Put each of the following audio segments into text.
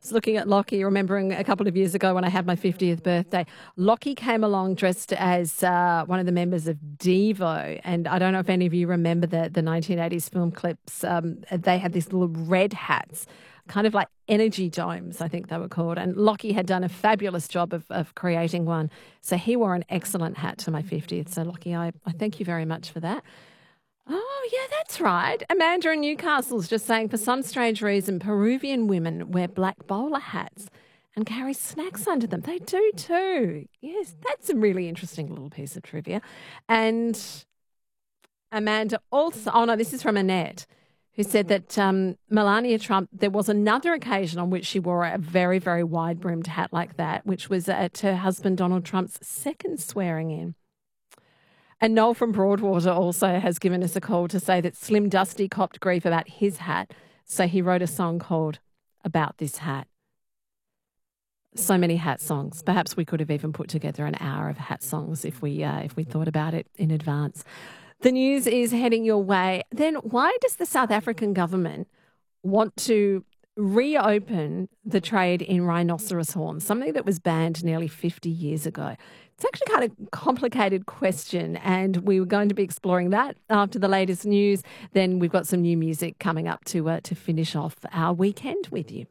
was looking at Lockie, remembering a couple of years ago when I had my 50th birthday. Lockie came along dressed as one of the members of Devo. And I don't know if any of you remember the 1980s film clips. They had these little red hats, kind of like energy domes, I think they were called. And Lockie had done a fabulous job of creating one. So he wore an excellent hat to my 50th. So Lockie, I thank you very much for that. Oh, yeah, that's right. Amanda in Newcastle's just saying, for some strange reason, Peruvian women wear black bowler hats and carry snacks under them. They do too. Yes, that's a really interesting little piece of trivia. And Amanda also, oh no, this is from Annette, who said that Melania Trump, there was another occasion on which she wore a very, very wide-brimmed hat like that, which was at her husband Donald Trump's second swearing in. And Noel from Broadwater also has given us a call to say that Slim Dusty copped grief about his hat, so he wrote a song called About This Hat. So many hat songs. Perhaps we could have even put together an hour of hat songs if we thought about it in advance. The news is heading your way. Then why does the South African government want to reopen the trade in rhinoceros horns, something that was banned nearly 50 years ago? It's actually kind of a complicated question, and we were going to be exploring that after the latest news. Then we've got some new music coming up to finish off our weekend with you.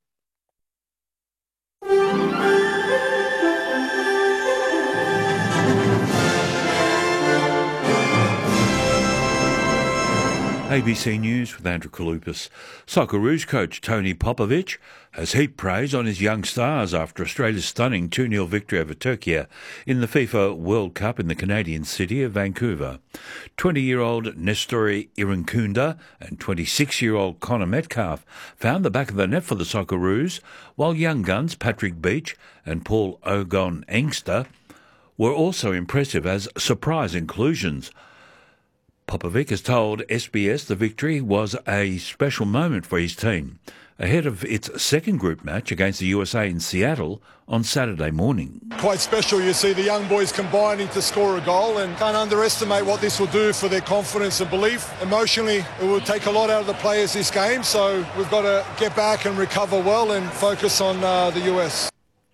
ABC News with Andrew Kalupas. Socceroos coach Tony Popovic has heaped praise on his young stars after Australia's stunning 2-0 victory over Turkey in the FIFA World Cup in the Canadian city of Vancouver. 20-year-old Nestori Irankunda and 26-year-old Connor Metcalf found the back of the net for the Socceroos, while young guns Patrick Beach and Paul Ogon Engster were also impressive as surprise inclusions. Popovic has told SBS the victory was a special moment for his team, ahead of its second group match against the USA in Seattle on Saturday morning. Quite special, you see the young boys combining to score a goal, and can't underestimate what this will do for their confidence and belief. Emotionally, it will take a lot out of the players this game, so we've got to get back and recover well and focus on the US.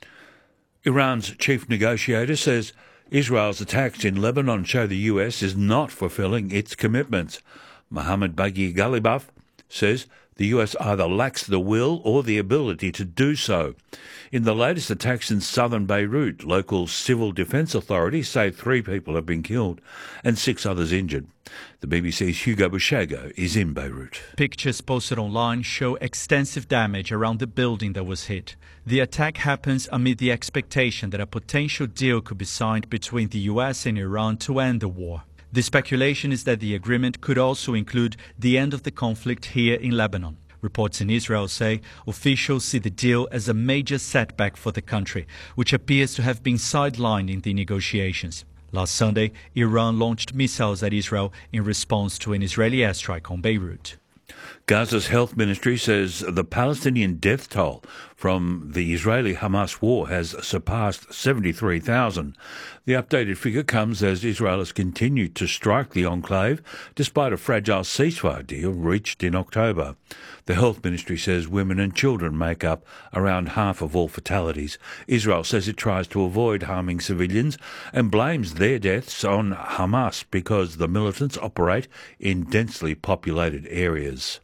Iran's chief negotiator says Israel's attacks in Lebanon show the US is not fulfilling its commitments. Mohammed Baghi Ghalibaf says the US either lacks the will or the ability to do so. In the latest attacks in southern Beirut, local civil defence authorities say 3 people have been killed and 6 others injured. The BBC's Hugo Bushago is in Beirut. Pictures posted online show extensive damage around the building that was hit. The attack happens amid the expectation that a potential deal could be signed between the US and Iran to end the war. The speculation is that the agreement could also include the end of the conflict here in Lebanon. Reports in Israel say officials see the deal as a major setback for the country, which appears to have been sidelined in the negotiations. Last Sunday, Iran launched missiles at Israel in response to an Israeli airstrike on Beirut. Gaza's health ministry says the Palestinian death toll from the Israeli-Hamas war has surpassed 73,000. The updated figure comes as Israel has continued to strike the enclave despite a fragile ceasefire deal reached in October. The health ministry says women and children make up around half of all fatalities. Israel says it tries to avoid harming civilians and blames their deaths on Hamas because the militants operate in densely populated areas.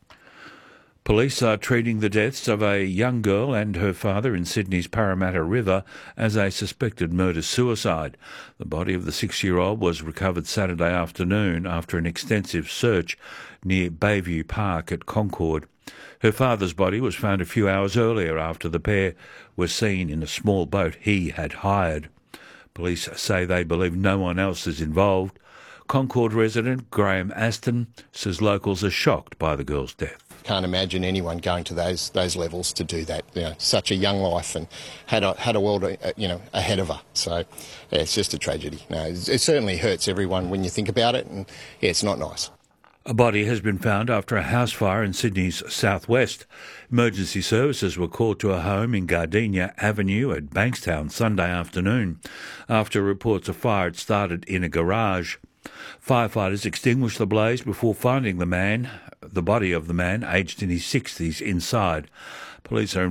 Police are treating the deaths of a young girl and her father in Sydney's Parramatta River as a suspected murder-suicide. The body of the 6-year-old was recovered Saturday afternoon after an extensive search near Bayview Park at Concord. Her father's body was found a few hours earlier after the pair were seen in a small boat he had hired. Police say they believe no one else is involved. Concord resident Graham Aston says locals are shocked by the girl's death. Can't imagine anyone going to those levels to do that. You know, such a young life and had a world ahead of her. So yeah, it's just a tragedy. No, it certainly hurts everyone when you think about it, and yeah, it's not nice. A body has been found after a house fire in Sydney's southwest. Emergency services were called to a home in Gardenia Avenue at Bankstown Sunday afternoon. After reports of fire had started in a garage. Firefighters extinguished the blaze before finding the body of the man aged in his 60s inside. Police are